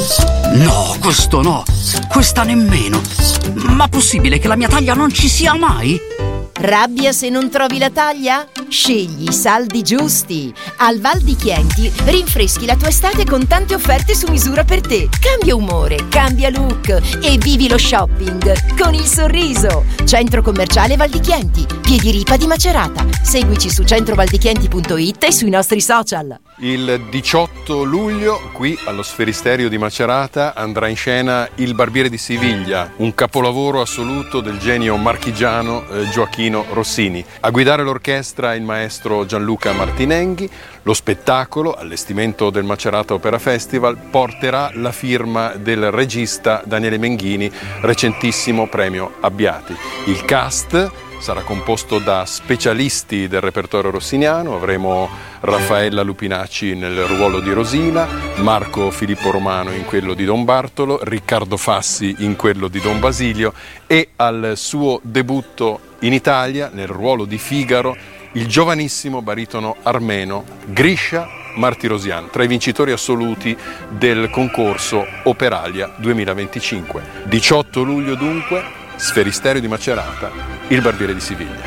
No, questo no, questa nemmeno. Ma possibile che la mia taglia non ci sia mai? Rabbia se non trovi la taglia? Scegli i saldi giusti. Al Val di Chieti rinfreschi la tua estate con tante offerte su misura per te. Cambia umore, cambia look e vivi lo shopping con il sorriso. Centro commerciale Val di Chieti, Piediripa di Macerata. Seguici su centrovaldichieti.it e sui nostri social. Il 18 luglio, qui allo Sferisterio di Macerata, andrà in scena Il Barbiere di Siviglia, un capolavoro assoluto del genio marchigiano Gioachino Rossini. A guidare l'orchestra il maestro Gianluca Martinenghi. Lo spettacolo, allestimento del Macerata Opera Festival, porterà la firma del regista Daniele Menghini, recentissimo premio Abbiati. Il cast sarà composto da specialisti del repertorio rossiniano. Avremo Raffaella Lupinacci nel ruolo di Rosina, Marco Filippo Romano in quello di Don Bartolo, Riccardo Fassi in quello di Don Basilio e al suo debutto in Italia nel ruolo di Figaro il giovanissimo baritono armeno Grisha Martirosyan, tra i vincitori assoluti del concorso Operalia 2025. 18 luglio dunque, Sferisterio di Macerata, Il Barbiere di Siviglia.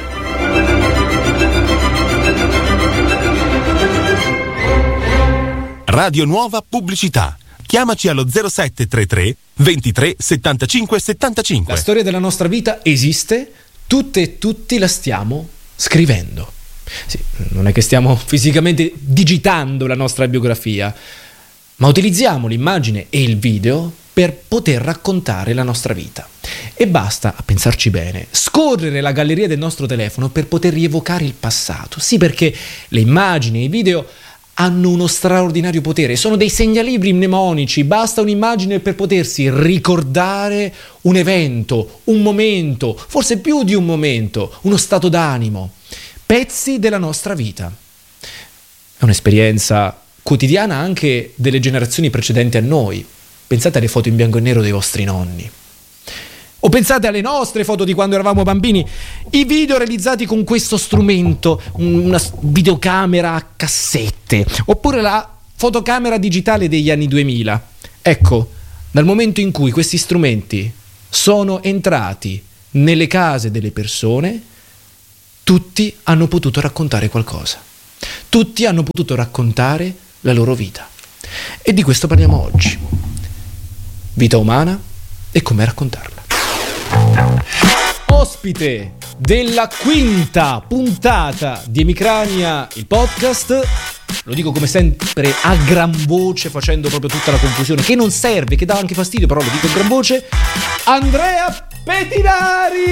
Radio Nuova Pubblicità. Chiamaci allo 0733 23 75 75. La storia della nostra vita esiste, tutte e tutti la stiamo scrivendo. Sì, non è che stiamo fisicamente digitando la nostra biografia, ma utilizziamo l'immagine e il video per poter raccontare la nostra vita. E basta, a pensarci bene, scorrere la galleria del nostro telefono per poter rievocare il passato. Sì, perché le immagini e i video hanno uno straordinario potere, sono dei segnalibri mnemonici, basta un'immagine per potersi ricordare un evento, un momento, forse più di un momento, uno stato d'animo, pezzi della nostra vita. È un'esperienza quotidiana anche delle generazioni precedenti a noi. Pensate alle foto in bianco e nero dei vostri nonni. O pensate alle nostre foto di quando eravamo bambini, i video realizzati con questo strumento, una videocamera a cassette, oppure la fotocamera digitale degli anni 2000. Ecco, dal momento in cui questi strumenti sono entrati nelle case delle persone, tutti hanno potuto raccontare qualcosa. Tutti hanno potuto raccontare la loro vita. E di questo parliamo oggi. Vita umana e come raccontarla. Ospite della quinta puntata di Emicrania, il podcast, lo dico come sempre a gran voce, facendo proprio tutta la confusione, che non serve, che dà anche fastidio, però lo dico a gran voce, Andrea Petinari!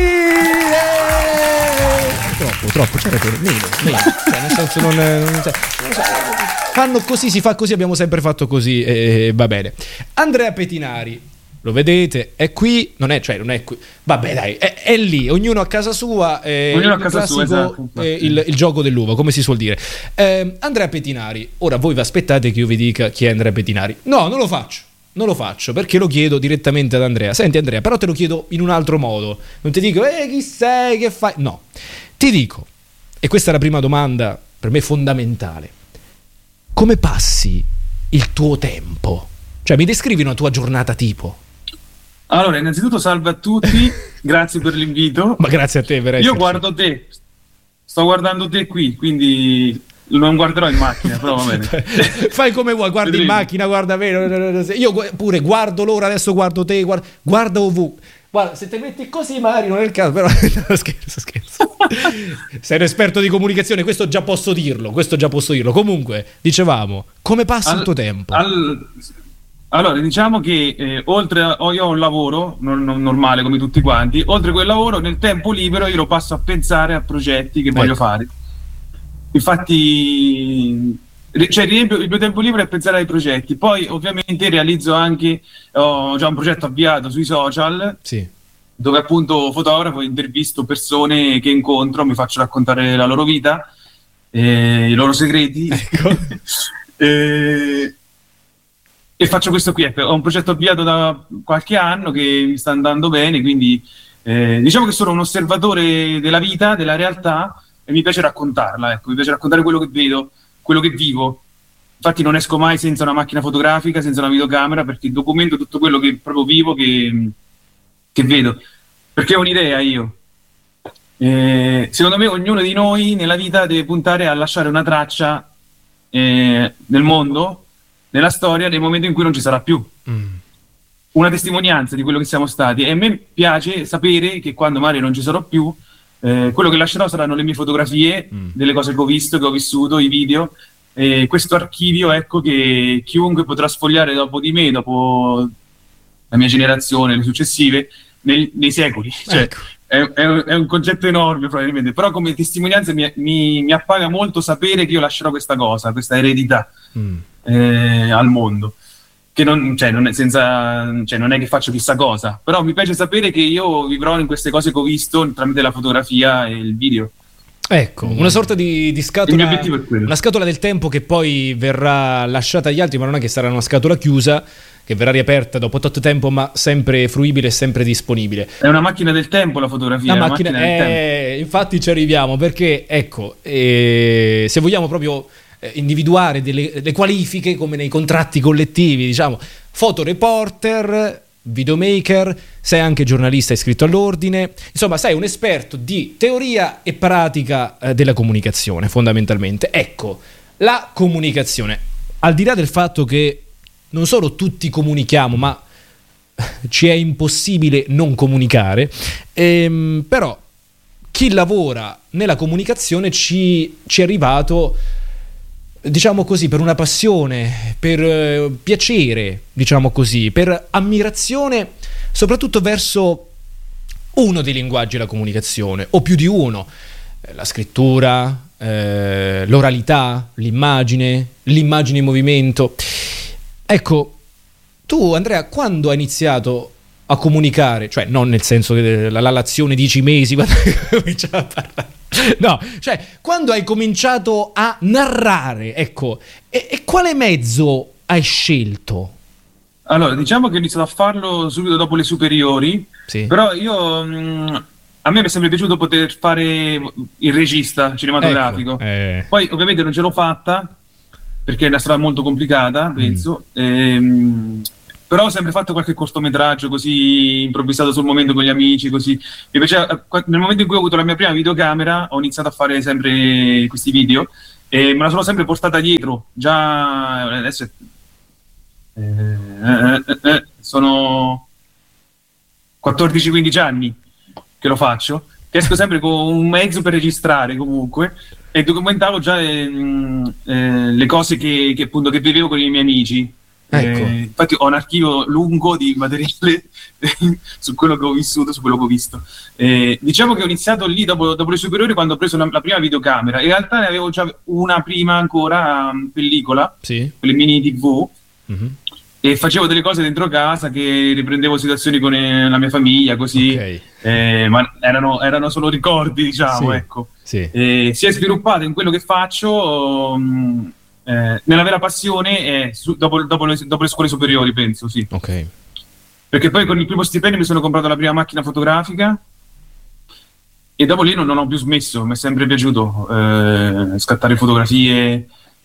Troppo, c'è ragione, meno. Cioè, nel senso non so. Fanno così, si fa così, abbiamo sempre fatto così, va bene. Andrea Petinari, lo vedete, è qui, non è qui, vabbè dai, è lì, ognuno a casa sua, ognuno a casa sua, esatto. Il gioco dell'uva, come si suol dire. Andrea Petinari, ora voi vi aspettate che io vi dica chi è Andrea Petinari? No, non lo faccio perché lo chiedo direttamente ad Andrea. Senti Andrea, però te lo chiedo in un altro modo, non ti dico chi sei, che fai, no, ti dico, e questa è la prima domanda per me fondamentale: come passi il tuo tempo? Cioè, mi descrivi una tua giornata tipo? Allora, innanzitutto salve a tutti, grazie per l'invito. Ma grazie a te per esserci. Io guardo te, sto guardando te qui, quindi non guarderò in macchina, però va bene. Fai come vuoi, guarda in macchina, guarda bene. Io pure guardo l'ora, adesso guardo te, guarda ovunque. Guarda, se ti metti così magari non è il caso, però scherzo. Sei un esperto di comunicazione, questo già posso dirlo. Comunque, dicevamo, come passi il tuo tempo? Allora, diciamo che oltre io ho un lavoro normale come tutti quanti, oltre a quel lavoro nel tempo libero io lo passo a pensare a progetti che voglio fare. Infatti, cioè, il mio tempo libero è pensare ai progetti. Poi ovviamente realizzo anche, ho già un progetto avviato sui social, sì, dove appunto fotografo, intervisto persone che incontro, mi faccio raccontare la loro vita, i loro segreti. Ecco. E faccio questo qui, ecco. Ho un progetto avviato da qualche anno che mi sta andando bene, quindi diciamo che sono un osservatore della vita, della realtà, e mi piace raccontarla, ecco. Mi piace raccontare quello che vedo, quello che vivo. infatti non esco mai senza una macchina fotografica, senza una videocamera, perché documento tutto quello che proprio vivo, che vedo, perché ho un'idea io. Secondo me ognuno di noi nella vita deve puntare a lasciare una traccia nel mondo, nella storia, nel momento in cui non ci sarà più. Una testimonianza di quello che siamo stati, e a me piace sapere che quando magari non ci sarò più, quello che lascerò saranno le mie fotografie delle cose che ho visto, che ho vissuto, i video, questo archivio, ecco, che chiunque potrà sfogliare dopo di me, dopo la mia generazione, le successive, nei secoli. Cioè, Ecco. è un concetto enorme probabilmente, però come testimonianza mi appaga molto sapere che io lascerò questa cosa, questa eredità al mondo, che non è che faccio chissà cosa, però mi piace sapere che io vivrò in queste cose che ho visto tramite la fotografia e il video. Ecco, una sorta di scatola, Il mio obiettivo è quello. una scatola del tempo che poi verrà lasciata agli altri, ma non è che sarà una scatola chiusa, che verrà riaperta dopo tot tempo, ma sempre fruibile e sempre disponibile. È una macchina del tempo la fotografia, La è una macchina, macchina del tempo. infatti ci arriviamo, perché ecco, se vogliamo proprio individuare delle qualifiche come nei contratti collettivi, diciamo, fotoreporter, videomaker, sei anche giornalista iscritto all'ordine, insomma sei un esperto di teoria e pratica della comunicazione, fondamentalmente. Ecco, la comunicazione, al di là del fatto che non solo tutti comunichiamo, ma ci è impossibile non comunicare, però chi lavora nella comunicazione ci è arrivato, diciamo così, per una passione, per piacere, diciamo così, per ammirazione, soprattutto verso uno dei linguaggi della comunicazione, o più di uno: la scrittura, l'oralità, l'immagine in movimento. Ecco, tu Andrea, quando hai iniziato a comunicare, cioè non nel senso che l'azione 10 mesi quando hai cominciato a parlare, no, cioè quando hai cominciato a narrare, ecco, e quale mezzo hai scelto? Allora, diciamo che ho iniziato a farlo subito dopo le superiori, Sì. però io a me mi è sempre piaciuto poter fare il regista cinematografico. Ecco, Poi ovviamente non ce l'ho fatta perché è una strada molto complicata, penso. Però ho sempre fatto qualche cortometraggio così improvvisato sul momento con gli amici, così. Mi piaceva, nel momento in cui ho avuto la mia prima videocamera ho iniziato a fare sempre questi video e me la sono sempre portata dietro. Già adesso sono 14-15 anni che lo faccio, che esco sempre con un mezzo per registrare comunque, e documentavo già le cose che appunto che vivevo con i miei amici. Ecco. Infatti ho un archivio lungo di materiale su quello che ho vissuto, su quello che ho visto. Diciamo che ho iniziato lì dopo le superiori, quando ho preso la prima videocamera. In realtà ne avevo già una prima ancora, pellicola, Sì. quelle mini TV, Mhm. e facevo delle cose dentro casa, che riprendevo situazioni con la mia famiglia, così. Ok. Ma erano solo ricordi, diciamo, Sì. ecco. Sì. Si è sviluppato in quello che faccio nella vera passione dopo le scuole superiori, penso, sì. Ok. Perché poi con il primo stipendio mi sono comprato la prima macchina fotografica e dopo lì non ho più smesso. Mi è sempre piaciuto scattare fotografie,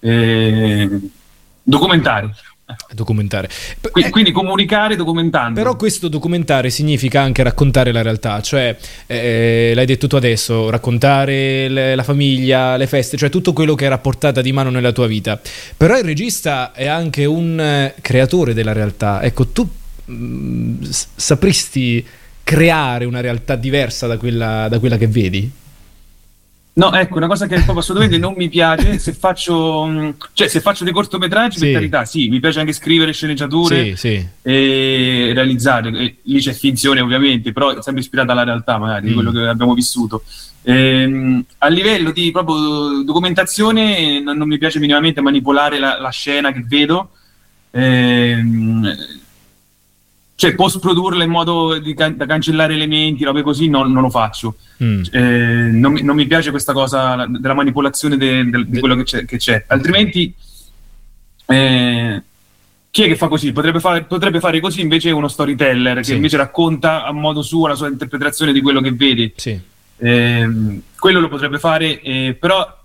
documentare. Documentare. Quindi comunicare documentando. Però questo documentare significa anche raccontare la realtà, cioè l'hai detto tu adesso, raccontare la famiglia, le feste, cioè tutto quello che era portata di mano nella tua vita. Però il regista è anche un creatore della realtà. Ecco, tu sapresti creare una realtà diversa da quella che vedi? No, ecco, una cosa che proprio assolutamente non mi piace, se faccio dei cortometraggi, Sì. per carità, sì, mi piace anche scrivere sceneggiature Sì, sì. e realizzare. E lì c'è finzione ovviamente, però è sempre ispirata alla realtà magari, di quello che abbiamo vissuto. A livello di proprio documentazione non mi piace minimamente manipolare la scena che vedo, cioè post-produrla in modo da cancellare elementi, robe così, non lo faccio. Non mi piace questa cosa della manipolazione di quello che c'è. Altrimenti chi è che fa così? Potrebbe fare così invece uno storyteller, che Sì. invece racconta a modo suo la sua interpretazione di quello che vede. Sì. Quello lo potrebbe fare, però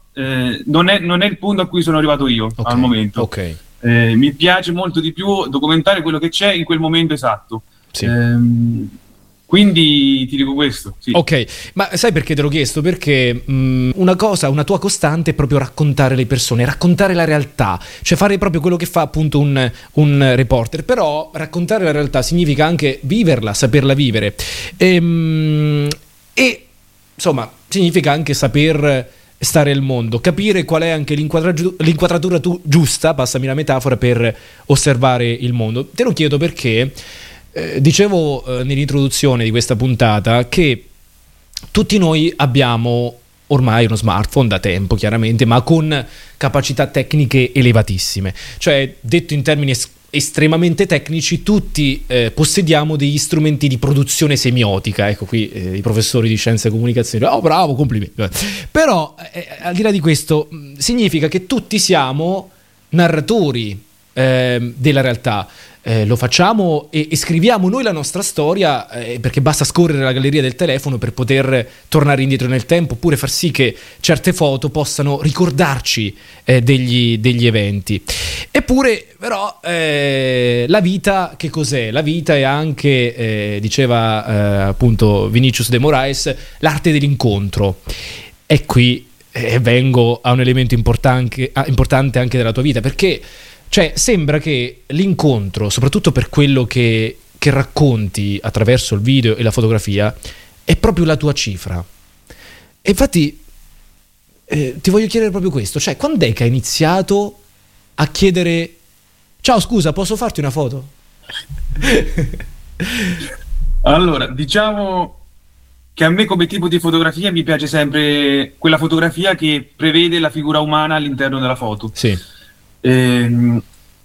non è il punto a cui sono arrivato io al momento. Ok. Mi piace molto di più documentare quello che c'è in quel momento esatto. Sì. Quindi ti dico questo. Sì. Ok, ma sai perché te l'ho chiesto? Perché una tua costante è proprio raccontare le persone, raccontare la realtà, cioè fare proprio quello che fa appunto un reporter. Però raccontare la realtà significa anche viverla, saperla vivere. E insomma, significa anche saper stare al mondo, capire qual è anche l'inquadratura giusta, passami la metafora, per osservare il mondo. Te lo chiedo perché dicevo nell'introduzione di questa puntata che tutti noi abbiamo ormai uno smartphone da tempo, chiaramente, ma con capacità tecniche elevatissime. Cioè, detto in termini estremamente tecnici, tutti possediamo degli strumenti di produzione semiotica. Ecco qui i professori di scienze e comunicazione, oh bravo, complimenti. Però al di là di questo significa che tutti siamo narratori della realtà. Lo facciamo e scriviamo noi la nostra storia, perché basta scorrere la galleria del telefono per poter tornare indietro nel tempo, oppure far sì che certe foto possano ricordarci degli eventi. Eppure però la vita che cos'è? La vita è anche, diceva appunto Vinicius de Moraes, l'arte dell'incontro. E qui vengo a un elemento importante anche della tua vita, perché cioè sembra che l'incontro, soprattutto per quello che racconti attraverso il video e la fotografia, è proprio la tua cifra. E infatti ti voglio chiedere proprio questo, cioè quando è che hai iniziato a chiedere ciao scusa posso farti una foto? Allora, diciamo che a me come tipo di fotografia mi piace sempre quella fotografia che prevede la figura umana all'interno della foto. Sì. Nel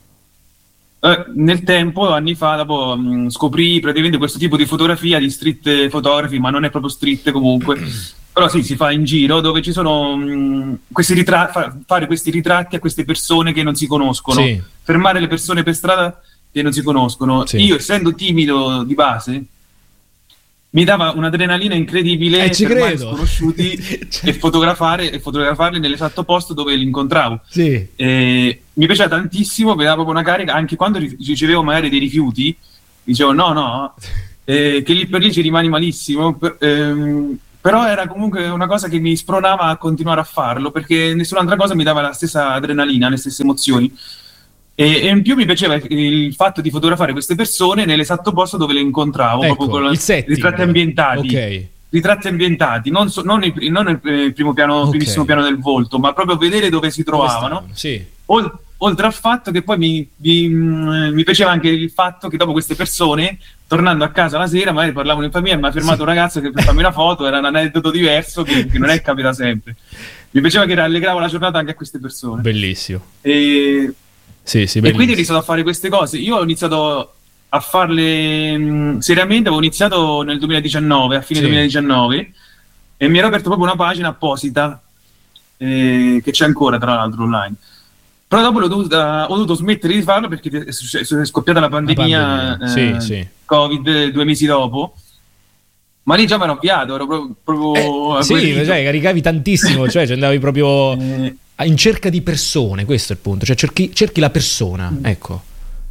tempo, anni fa, dopo scoprì praticamente questo tipo di fotografia di street photography, ma non è proprio street comunque, però sì, si fa in giro, dove ci sono questi fare questi ritratti a queste persone che non si conoscono, sì. Fermare le persone per strada che non si conoscono. Sì. Io, essendo timido di base, mi dava un'adrenalina incredibile fermare sconosciuti e fotografarli nell'esatto posto dove li incontravo. Sì. Mi piaceva tantissimo, mi dava proprio una carica, anche quando ricevevo magari dei rifiuti, dicevo no, che lì per lì ci rimani malissimo, però era comunque una cosa che mi spronava a continuare a farlo, perché nessun'altra cosa mi dava la stessa adrenalina, le stesse emozioni. E in più mi piaceva il fatto di fotografare queste persone nell'esatto posto dove le incontravo, ecco, proprio con ritratti ambientati. Okay. Ritratti ambientati, non nel primo piano, okay, primissimo piano del volto, ma proprio vedere dove si trovavano. Sì. Oltre al fatto che poi mi piaceva anche il fatto che dopo queste persone, tornando a casa la sera, magari parlavano in famiglia, mi ha fermato un ragazzo che per farmi una foto, era un aneddoto diverso che non è capita sempre. Mi piaceva che rallegravo la giornata anche a queste persone. Bellissimo. Sì, e quindi ho iniziato a fare queste cose. Io ho iniziato a farle seriamente, avevo iniziato nel 2019, a fine 2019, e mi ero aperto proprio una pagina apposita che c'è ancora tra l'altro online. Però dopo ho dovuto smettere di farlo perché è scoppiata la pandemia. Sì. Covid 2 mesi dopo. Ma lì già mi ero avviato, ero proprio sì, cioè, caricavi tantissimo, cioè andavi proprio in cerca di persone, questo è il punto, cioè cerchi la persona, ecco.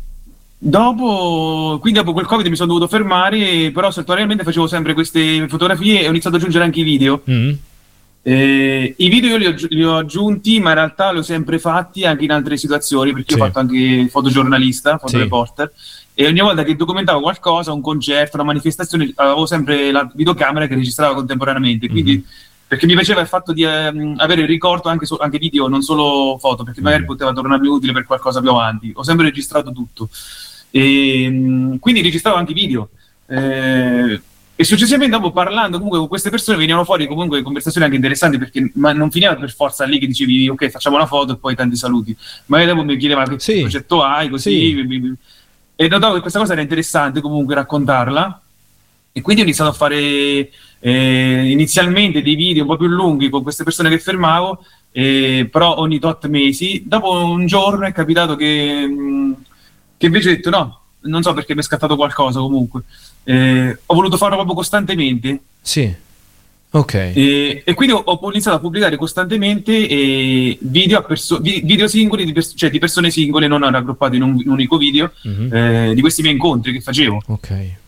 Quindi dopo quel Covid mi sono dovuto fermare, però saltuariamente facevo sempre queste fotografie e ho iniziato ad aggiungere anche i video. I video io li ho aggiunti, ma in realtà li ho sempre fatti anche in altre situazioni, perché io ho fatto anche fotogiornalista, fotoreporter, e ogni volta che documentavo qualcosa, un concerto, una manifestazione, avevo sempre la videocamera che registrava contemporaneamente, quindi perché mi piaceva il fatto di avere il ricordo anche video, non solo foto, perché magari poteva tornarmi utile per qualcosa più avanti. Ho sempre registrato tutto e quindi registravo anche video e successivamente dopo, parlando comunque con queste persone, venivano fuori comunque conversazioni anche interessanti, perché non finiva per forza lì che dicevi ok, facciamo una foto e poi tanti saluti, magari dopo mi chiedeva che progetto hai, così e notavo che questa cosa era interessante comunque raccontarla, e quindi ho iniziato a fare inizialmente dei video un po' più lunghi con queste persone che fermavo, però ogni tot mesi. Dopo un giorno è capitato che invece ho detto no, non so perché mi è scattato qualcosa comunque, ho voluto farlo proprio costantemente. Sì. Ok. E quindi ho iniziato a pubblicare costantemente video, video singoli cioè di persone singole, non raggruppate in un unico video, di questi miei incontri che facevo. Ok.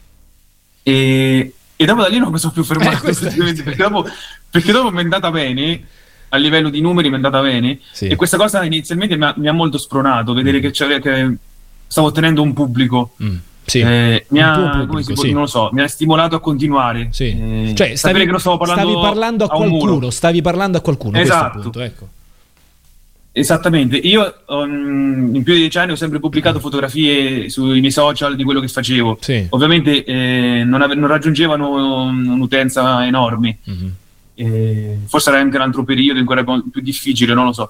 E dopo da lì non mi sono più fermato, perché dopo mi è andata bene, a livello di numeri mi è andata bene, sì. E questa cosa inizialmente mi ha molto spronato, vedere che stavo ottenendo un pubblico. Sì, non lo so, mi ha stimolato a continuare. Sì. Cioè, sapere che lo stavo parlando stavi parlando a qualcuno. Esatto. Punto, ecco. Esattamente. Io in più di 10 anni ho sempre pubblicato fotografie sui miei social di quello che facevo. Sì. Ovviamente non raggiungevano un'utenza enorme. Forse era anche un altro periodo ancora più difficile, non lo so.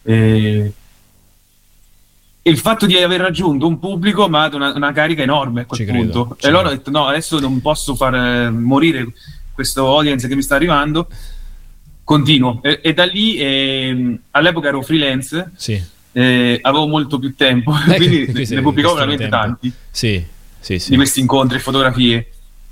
E il fatto di aver raggiunto un pubblico mi ha dato una carica enorme a quel punto. E allora ho detto: no, adesso non posso far morire questo audience che mi sta arrivando. Continuo. E da lì, all'epoca ero freelance, sì. Avevo molto più tempo, quindi ne pubblicavo veramente tanti. Sì. Di questi incontri e fotografie.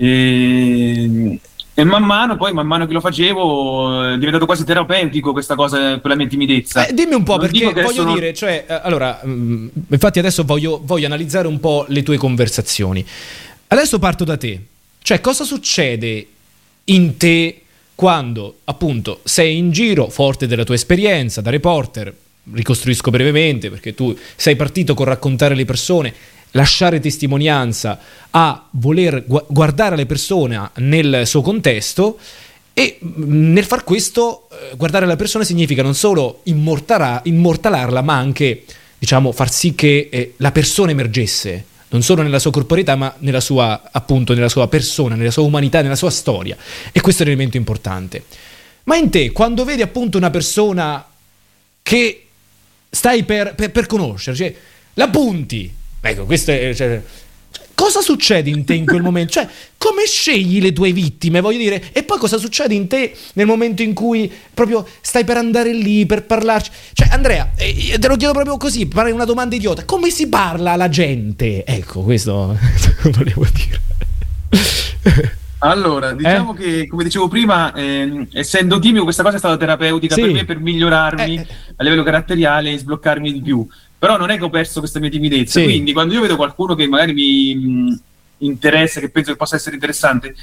E man mano che lo facevo è diventato quasi terapeutico questa cosa per la mia timidezza. Dimmi un po', perché voglio dire, cioè, allora, infatti adesso voglio analizzare un po' le tue conversazioni. Adesso parto da te. Cioè, cosa succede in te quando, appunto, sei in giro, forte della tua esperienza da reporter? Ricostruisco brevemente, perché tu sei partito con raccontare le persone, lasciare testimonianza, a voler guardare le persone nel suo contesto, e nel far questo guardare la persona significa non solo immortalarla, ma anche, diciamo, far sì che la persona emergesse non solo nella sua corporeità, ma nella sua persona, nella sua umanità, nella sua storia. E questo è un elemento importante. Ma in te, quando vedi appunto una persona che stai per conoscere, cioè la punti, ecco, questo è, cioè, cosa succede in te in quel momento? Cioè, come scegli le tue vittime, voglio dire? E poi cosa succede in te nel momento in cui proprio stai per andare lì, per parlarci? Cioè, Andrea, te lo chiedo proprio così, fare una domanda idiota. Come si parla alla gente? Ecco, questo volevo dire. Allora, diciamo che, come dicevo prima, essendo timido, questa cosa è stata terapeutica per me, per migliorarmi a livello caratteriale e sbloccarmi di più. Però non è che ho perso questa mia timidezza, quindi quando io vedo qualcuno che magari mi interessa, che penso che possa essere interessante,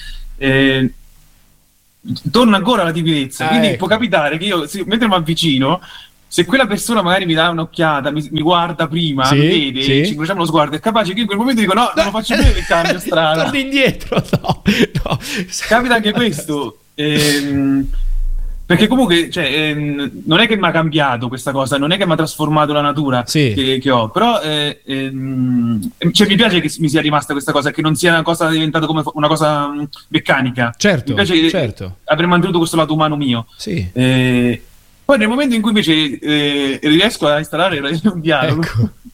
torna ancora la timidezza. Quindi può capitare che io, mentre mi avvicino, se quella persona magari mi dà un'occhiata, mi guarda prima, mi vede, ci incrociamo lo sguardo, è capace che io in quel momento dico no, non lo faccio più e cambio strada. Torni indietro, no. Capita anche questo. Perché comunque, cioè, non è che mi ha cambiato questa cosa, non è che mi ha trasformato la natura che ho, però cioè, mi piace che mi sia rimasta questa cosa, che non sia una cosa diventata come una cosa meccanica. Certo, mi piace che avrei mantenuto questo lato umano mio. Sì. Poi nel momento in cui invece riesco a installare un dialogo,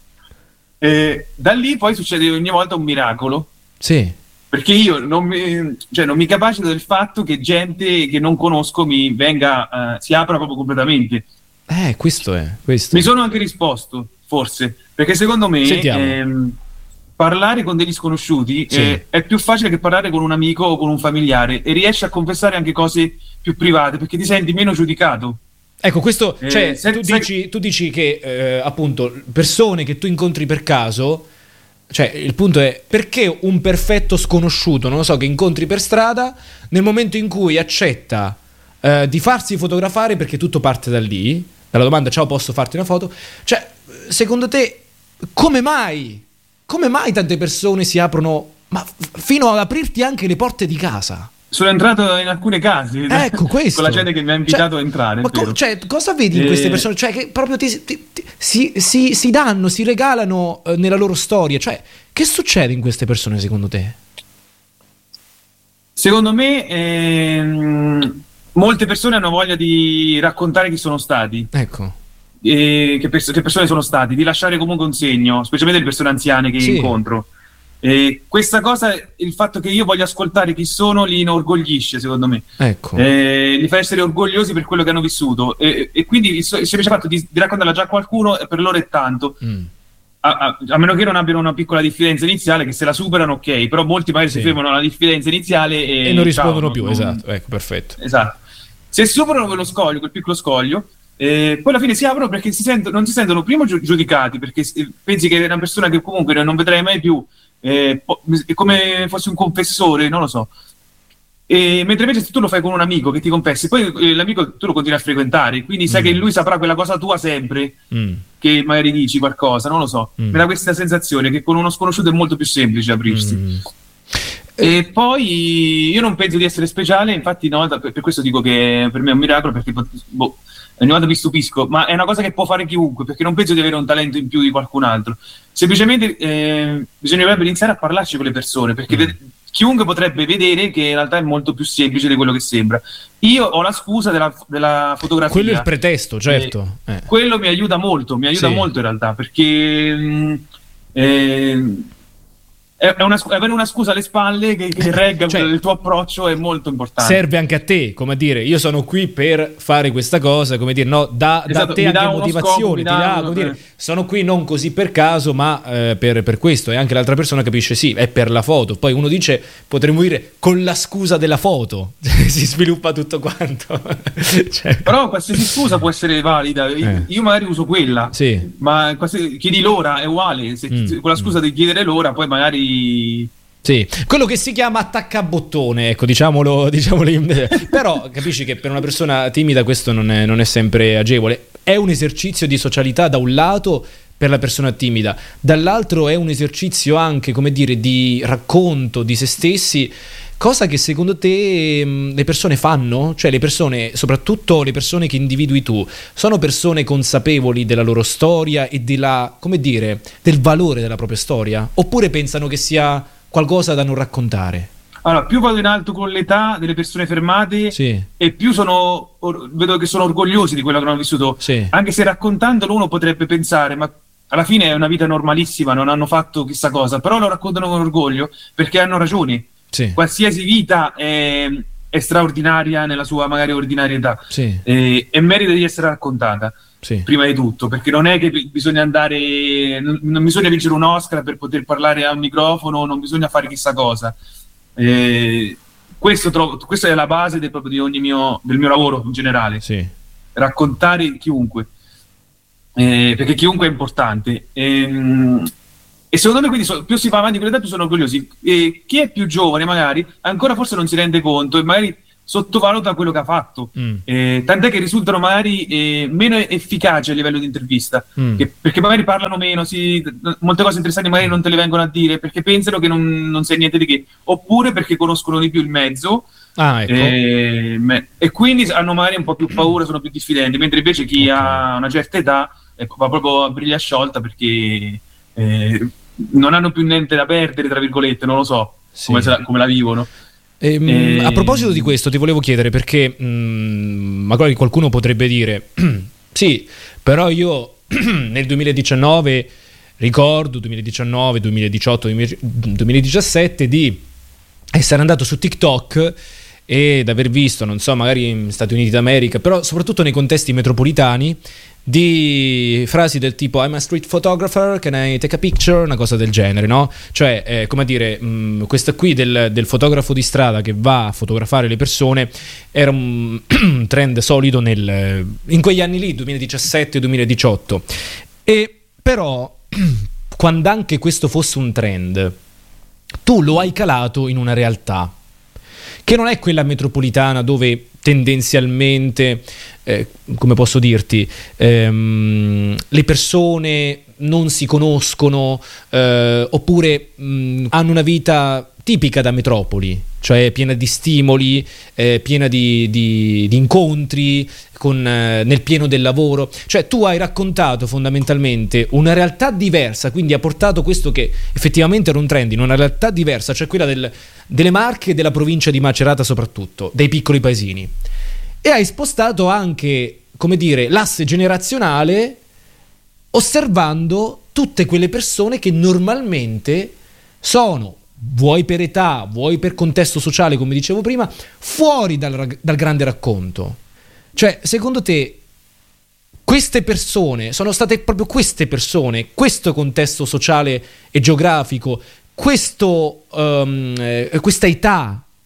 da lì poi succede ogni volta un miracolo. Sì. Perché io non mi capacito del fatto che gente che non conosco mi venga, si apra proprio completamente. Questo è. Mi sono anche risposto, forse, perché secondo me parlare con degli sconosciuti è più facile che parlare con un amico o con un familiare, e riesci a confessare anche cose più private, perché ti senti meno giudicato. Ecco, questo, cioè, tu dici che appunto persone che tu incontri per caso. Cioè, il punto è, perché un perfetto sconosciuto, non lo so, che incontri per strada, nel momento in cui accetta di farsi fotografare, perché tutto parte da lì, dalla domanda ciao, posso farti una foto? Cioè, secondo te, come mai tante persone si aprono, ma fino ad aprirti anche le porte di casa? Sono entrato in alcuni casi, ecco, questo, con la gente che mi ha invitato a entrare. Ma cosa vedi in queste persone? Cioè, che proprio si danno, si regalano nella loro storia. Cioè, che succede in queste persone secondo te? Secondo me molte persone hanno voglia di raccontare chi sono stati. Ecco. Che persone sono stati, di lasciare comunque un segno, specialmente le persone anziane che incontro. Questa cosa, il fatto che io voglia ascoltare chi sono, li inorgoglisce, secondo me. Ecco. Li fa essere orgogliosi per quello che hanno vissuto, e quindi il semplice fatto di raccontarla già a qualcuno per loro è tanto. A meno che non abbiano una piccola diffidenza iniziale, che se la superano ok, però molti magari si fermano alla diffidenza iniziale e non rispondono più. Esatto, ecco, perfetto. Esatto. Se superano quello scoglio, quel piccolo scoglio, poi alla fine si aprono perché non si sentono prima giudicati, perché pensi che è una persona che comunque non vedrai mai più, è come fosse un confessore, non lo so. Mentre invece se tu lo fai con un amico che ti confessi, poi l'amico tu lo continui a frequentare, quindi sai che lui saprà quella cosa tua sempre, che magari dici qualcosa, non lo so. Mi dà questa sensazione che con uno sconosciuto è molto più semplice aprirsi. E poi io non penso di essere speciale, infatti no, per questo dico che per me è un miracolo, perché ogni volta mi stupisco, ma è una cosa che può fare chiunque, perché non penso di avere un talento in più di qualcun altro. Semplicemente bisognerebbe iniziare a parlarci con le persone, perché chiunque potrebbe vedere che in realtà è molto più semplice di quello che sembra. Io ho la scusa della fotografia. Quello è il pretesto, certo. Quello mi aiuta molto molto in realtà, perché avere una scusa alle spalle che regga il tuo approccio è molto importante. Serve anche a te, come a dire, io sono qui per fare questa cosa, come dire, no, da te anche motivazione, come dire, sono qui non così per caso, ma per questo, e anche l'altra persona capisce, sì, è per la foto. Poi uno dice, potremmo dire, con la scusa della foto si sviluppa tutto quanto. Però qualsiasi scusa può essere valida. Io magari uso quella, ma chiedi l'ora è uguale, con la scusa di chiedere l'ora poi magari sì, quello che si chiama attaccabottone, ecco, diciamolo però capisci che per una persona timida questo non è sempre agevole. È un esercizio di socialità da un lato per la persona timida, dall'altro è un esercizio anche, come dire, di racconto di se stessi, cosa che secondo te le persone fanno? Cioè le persone, soprattutto le persone che individui tu, sono persone consapevoli della loro storia e come dire, del valore della propria storia? Oppure pensano che sia qualcosa da non raccontare? Allora, più vado in alto con l'età delle persone fermate, e più vedo che sono orgogliosi di quello che hanno vissuto. Anche se raccontandolo uno potrebbe pensare, ma alla fine è una vita normalissima, non hanno fatto chissà cosa, però lo raccontano con orgoglio perché hanno ragione. Qualsiasi vita è straordinaria nella sua magari ordinarietà, e merita di essere raccontata, prima di tutto, perché non è che bisogna non bisogna vincere un Oscar per poter parlare al microfono, non bisogna fare chissà cosa. Questa è la base del mio lavoro in generale, raccontare chiunque, perché chiunque è importante. E secondo me quindi più si va avanti con l'età più sono orgogliosi, e chi è più giovane magari ancora forse non si rende conto e magari sottovaluta quello che ha fatto, tant'è che risultano magari meno efficaci a livello di intervista, perché magari parlano meno, molte cose interessanti magari non te le vengono a dire perché pensano che non sai niente di che, oppure perché conoscono di più il mezzo, e quindi hanno magari un po' più paura, sono più diffidenti, mentre invece chi ha una certa età va proprio a briglia sciolta perché non hanno più niente da perdere, tra virgolette, non lo so come la vivono. A proposito di questo ti volevo chiedere, perché magari qualcuno potrebbe dire sì, però io nel 2019 ricordo 2019, 2018, 2017 di essere andato su TikTok ed aver visto, non so, magari in Stati Uniti d'America, però soprattutto nei contesti metropolitani, di frasi del tipo I'm a street photographer, can I take a picture, una cosa del genere, no? Cioè, come a dire, questa qui del fotografo di strada che va a fotografare le persone era un trend solido in quegli anni lì, 2017-2018. E però, quando anche questo fosse un trend, tu lo hai calato in una realtà che non è quella metropolitana dove tendenzialmente, come posso dirti, le persone non si conoscono, oppure hanno una vita tipica da metropoli, cioè piena di stimoli, piena di incontri, nel pieno del lavoro. Cioè tu hai raccontato fondamentalmente una realtà diversa, quindi ha portato questo che effettivamente era un trend in una realtà diversa, cioè quella delle Marche e della provincia di Macerata, soprattutto dei piccoli paesini, e hai spostato anche, come dire, l'asse generazionale, osservando tutte quelle persone che normalmente sono, vuoi per età, vuoi per contesto sociale, come dicevo prima, fuori dal grande racconto. Cioè, secondo te, queste persone sono state proprio queste persone, questo contesto sociale e geografico, questa età,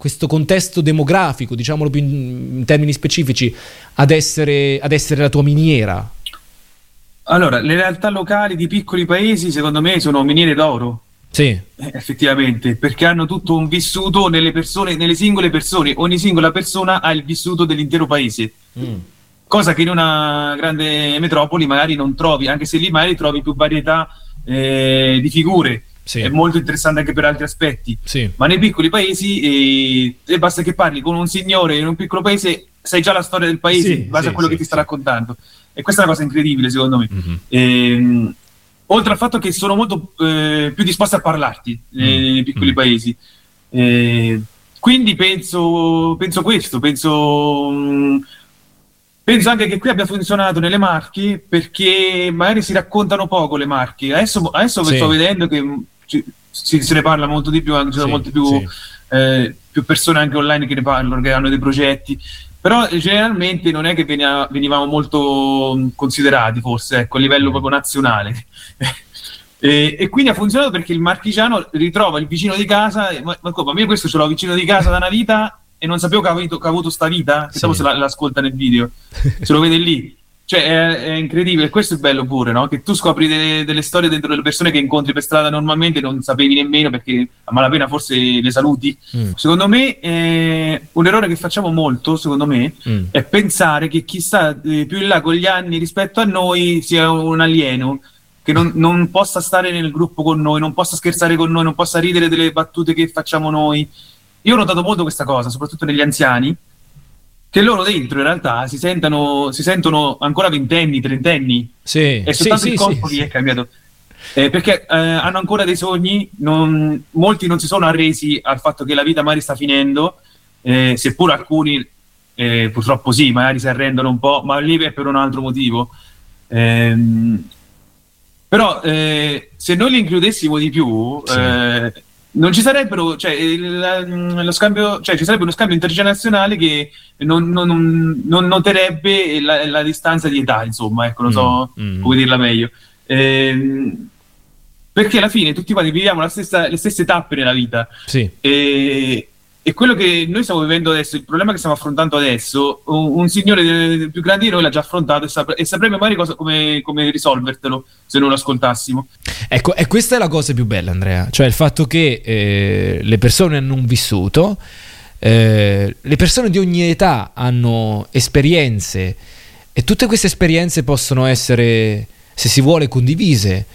questo contesto demografico, diciamolo più in termini specifici, ad essere la tua miniera? Allora, le realtà locali di piccoli paesi secondo me sono miniere d'oro. Sì. Effettivamente, perché hanno tutto un vissuto nelle persone, nelle singole persone. Ogni singola persona ha il vissuto dell'intero paese. Cosa che in una grande metropoli magari non trovi, anche se lì magari trovi più varietà di figure. Sì. È molto interessante anche per altri aspetti. Sì. Ma nei piccoli paesi basta che parli con un signore in un piccolo paese, sai già la storia del paese, Sì, in base a quello che ti sta sì. raccontando. E questa è una cosa incredibile, secondo me. Oltre al fatto che sono molto più disposti a parlarti nei piccoli paesi. Quindi penso questo, penso anche che qui abbia funzionato nelle Marche, perché magari si raccontano poco le Marche. Adesso Sì. sto vedendo che se ne parla molto di più, anche ci sono molte più persone anche online che ne parlano, che hanno dei progetti. Però generalmente non è che venivamo molto considerati, forse, ecco, a livello proprio nazionale. E quindi ha funzionato perché il marchigiano ritrova il vicino di casa. Ma io questo ce l'ho vicino di casa da una vita e non sapevo che ha avuto sta vita, che dopo se l'ascolta nel video, se lo vede lì. Cioè è incredibile, questo è bello pure, no? Che tu scopri delle storie dentro delle persone che incontri per strada normalmente non sapevi nemmeno, perché a malapena forse le saluti. Secondo me un errore che facciamo molto, secondo me, è pensare che chi sta più in là con gli anni rispetto a noi sia un alieno, che non possa stare nel gruppo con noi, non possa scherzare con noi, non possa ridere delle battute che facciamo noi. Io ho notato molto questa cosa, soprattutto negli anziani, che loro dentro in realtà si sentono ancora ventenni, trentenni. Sì. È soltanto il corpo che è cambiato. Perché hanno ancora dei sogni, molti non si sono arresi al fatto che la vita magari sta finendo, seppur alcuni purtroppo sì, magari si arrendono un po', ma lì è per un altro motivo. Però se noi li includessimo di più, non ci sarebbero, lo scambio, ci sarebbe uno scambio intergenerazionale che non noterebbe la distanza di età, insomma, ecco, non so come dirla meglio. Perché alla fine tutti quanti viviamo le stesse tappe nella vita. Sì. E quello che noi stiamo vivendo adesso, il problema che stiamo affrontando adesso, un signore più grande di noi l'ha già affrontato e saprebbe magari come risolvertelo se non lo ascoltassimo. Ecco, e questa è la cosa più bella, Andrea, cioè il fatto che le persone hanno un vissuto, le persone di ogni età hanno esperienze, e tutte queste esperienze possono essere, se si vuole, condivise